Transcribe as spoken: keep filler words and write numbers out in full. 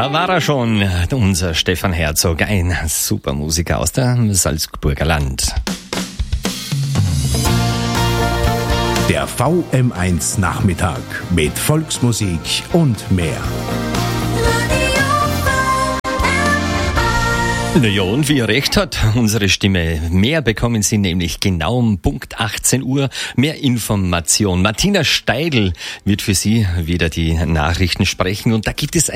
Da war er schon, unser Stefan Herzog, ein super Musiker aus dem Salzburger Land. Der V M eins Nachmittag mit Volksmusik und mehr. Na ja, und wie er recht hat, unsere Stimme. Mehr bekommen Sie nämlich genau um Punkt achtzehn Uhr. Mehr Information. Martina Steidl wird für Sie wieder die Nachrichten sprechen und da gibt es